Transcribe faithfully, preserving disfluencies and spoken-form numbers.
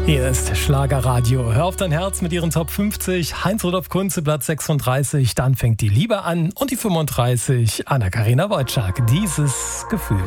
Hier ist Schlagerradio. Hör auf dein Herz mit ihren Top fünfzig. Heinz-Rudolf Kunze, Platz sechsunddreißig. Dann fängt die Liebe an. Und die fünfunddreißig. Anna-Karina Wojcik. Dieses Gefühl.